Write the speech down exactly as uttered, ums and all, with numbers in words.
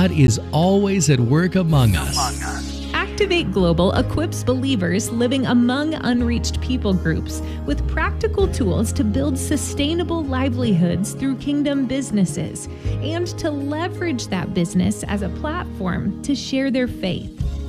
God is always at work among us. Activate Global equips believers living among unreached people groups with practical tools to build sustainable livelihoods through kingdom businesses and to leverage that business as a platform to share their faith.